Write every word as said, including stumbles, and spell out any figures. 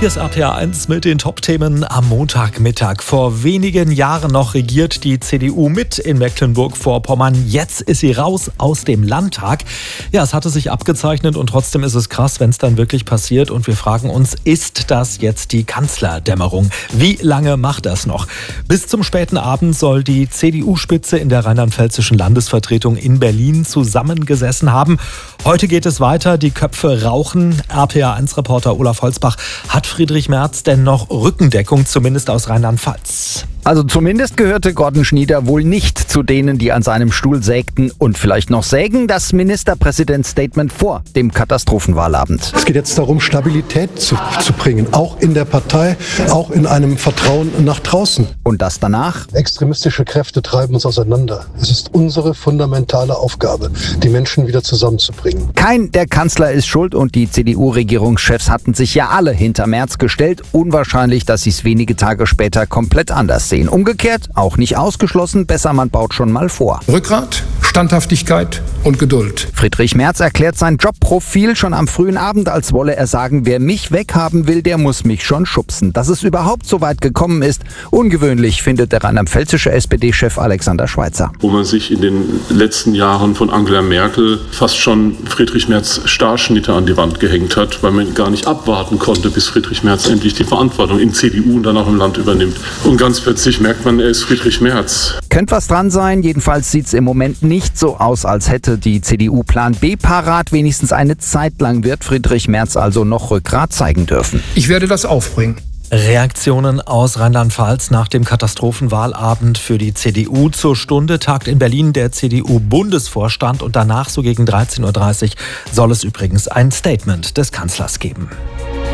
Hier ist R T A eins mit den Top-Themen am Montagmittag. Vor wenigen Jahren noch regiert die C D U mit in Mecklenburg-Vorpommern. Jetzt ist sie raus aus dem Landtag. Ja, es hatte sich abgezeichnet und trotzdem ist es krass, wenn es dann wirklich passiert. Und wir fragen uns, ist das jetzt die Kanzlerdämmerung? Wie lange macht das noch? Bis zum späten Abend soll die C D U-Spitze in der rheinland-pfälzischen Landesvertretung in Berlin zusammengesessen haben. Heute geht es weiter, die Köpfe rauchen. R T A eins-Reporter Olaf Holzbach, hat Friedrich Merz denn noch Rückendeckung, zumindest aus Rheinland-Pfalz? Also zumindest gehörte Gordon Schnieder wohl nicht zu denen, die an seinem Stuhl sägten und vielleicht noch sägen. Das Ministerpräsidentstatement vor dem Katastrophenwahlabend. Es geht jetzt darum, Stabilität zu, zu bringen, auch in der Partei, auch in einem Vertrauen nach draußen. Und das danach? Extremistische Kräfte treiben uns auseinander. Es ist unsere fundamentale Aufgabe, die Menschen wieder zusammenzubringen. Kein der Kanzler ist schuld und die C D U-Regierungschefs hatten sich ja alle hinter Merz gestellt. Unwahrscheinlich, dass sie es wenige Tage später komplett anders sehen. Umgekehrt auch nicht ausgeschlossen, besser man baut schon mal vor. Rückgrat, Standhaftigkeit und Geduld. Friedrich Merz erklärt sein Jobprofil schon am frühen Abend, als wolle er sagen, wer mich weghaben will, der muss mich schon schubsen. Dass es überhaupt so weit gekommen ist, ungewöhnlich, findet der rheinland-pfälzische S P D-Chef Alexander Schweitzer. Wo man sich in den letzten Jahren von Angela Merkel fast schon Friedrich Merz Starschnitte an die Wand gehängt hat, weil man gar nicht abwarten konnte, bis Friedrich Merz endlich die Verantwortung in C D U und dann auch im Land übernimmt. Und ganz plötzlich merkt man, er ist Friedrich Merz. Könnte was dran sein, jedenfalls sieht es im Moment nicht so aus, als hätte die C D U Plan B parat. Wenigstens eine Zeit lang wird Friedrich Merz also noch Rückgrat zeigen dürfen. Ich werde das aufbringen. Reaktionen aus Rheinland-Pfalz nach dem Katastrophenwahlabend für die C D U. Zur Stunde tagt in Berlin der C D U-Bundesvorstand und danach so gegen dreizehn Uhr dreißig soll es übrigens ein Statement des Kanzlers geben.